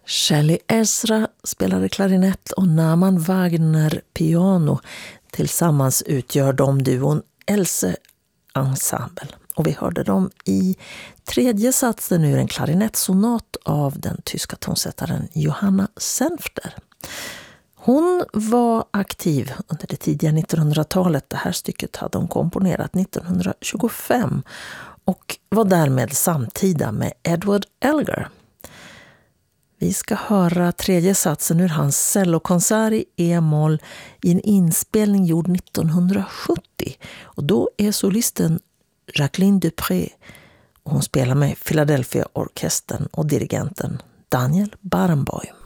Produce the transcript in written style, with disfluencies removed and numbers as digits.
Shelley Ezra spelade klarinett och Naman Wagner piano. Tillsammans utgör de duon Else Ensemble. Och vi hörde dem i tredje satsen ur en klarinettsonat av den tyska tonsättaren Johanna Senfter. Hon var aktiv under det tidiga 1900-talet. Det här stycket hade hon komponerat 1925 och var därmed samtida med Edward Elgar. Vi ska höra tredje satsen ur hans cellokonsert i E-moll i en inspelning gjord 1970. Och då är solisten Jacqueline Dupré och hon spelar med Philadelphia-orkestern och dirigenten Daniel Barenboim.